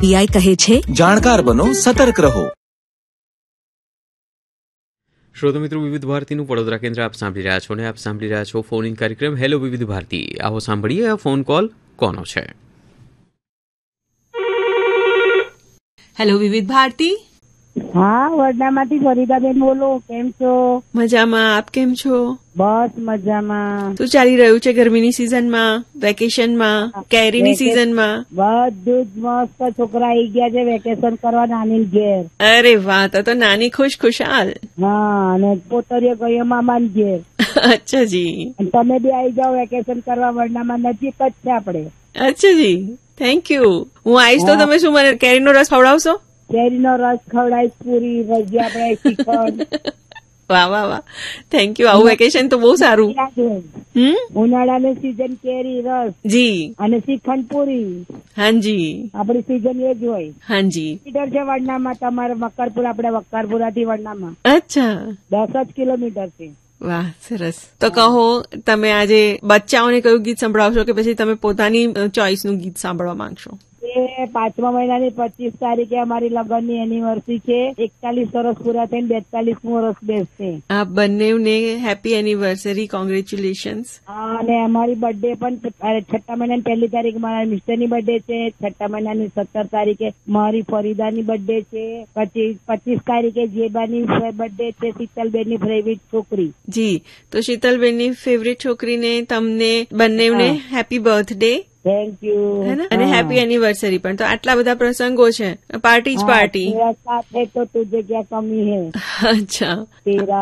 RBI કહે છે, જાણકાર બનો, સતર્ક રહો. શ્રોતો મિત્રો, વિવિધ ભારતીનું વડોદરા કેન્દ્ર આપ સાંભળી રહ્યા છો અને આપ સાંભળી રહ્યા છો ફોન ઇન કાર્યક્રમ હેલો વિવિધ ભારતી. આવો સાંભળીએ આ ફોન કોલ કોનો છે. હેલો વિવિધ ભારતી. હા, વડનામાંથી ફરીદાબેન બોલો. કેમ છો? મજામાં. આપ કેમ છો? બસ મજામાં. શું ચાલી રહ્યું છે ગરમીની સિઝનમાં, વેકેશનમાં, કેરીની સિઝનમાં? બધું જ મસ્ત. છોકરા આવી ગયા છે વેકેશન કરવા નાની ઘેર. અરે વાહ, તો નાની ખુશાલ. હા, અને પોતરીઓ ગયો મામાની ઘેર. અચ્છા જી. તમે બી આવી જાઓ વેકેશન કરવા. વડનામાં નજીક જ છે આપણે. અચ્છા જી, થેન્ક યુ. હું આવીશ તો તમે શું મને કેરીનો રસ ખવડાવશો? કેરીનો રસ ખવડાવીશ, પૂરી ભજીયા, આપણે શ્રીખંડ. વાહ વાહ વાહ, થેન્ક યુ. આવું વેકેશન તો બહુ સારું. ઉનાળાની સીઝન કેરી રસ જી અને શ્રીખંડ પૂરી. હાજી, આપડી સીઝન એ જ હોય. હાજી. કિલોમીટર છે વડનામાં તમારે વક્કરપુર, આપણે વક્કરપુરાથી વડનામાં. અચ્છા, 10 જ કિલોમીટર છે. વાહ, સરસ. તો કહો, તમે આજે બચ્ચાઓને કયું ગીત સંભળાવશો કે પછી તમે પોતાની ચોઈસનું ગીત સાંભળવા માંગશો? એ 5મા મહિનાની 25 તારીખે અમારી લગ્નની એનિવર્સરી છે. 41 વર્ષ પૂરા થઈને 42મું વર્ષ બેસશે. આ બંનેને હેપી એનિવર્સરી, કોંગ્રેચ્યુલેશન્સ. અને અમારી બર્થડે પણ 6 મહિનાની 1 તારીખે મારા મિસ્ટરની બર્થડે છે. 6 મહિનાની 17 તારીખે મારી ફરીદાની બર્થડે છે. પછી 25 તારીખે જેબાની બર્થડે છે, શીતલબેનની ફેવરિટ છોકરી. જી, તો શીતલબેનની ફેવરિટ છોકરીને તમને બંનેને હેપી બર્થડે. Thank you. અને હેપી એનિવર્સરી પણ. તો આટલા બધા પ્રસંગો છે, પાર્ટી જ પાર્ટી. સાથે તો તુજે ક્યાં કમી હે. અચ્છા.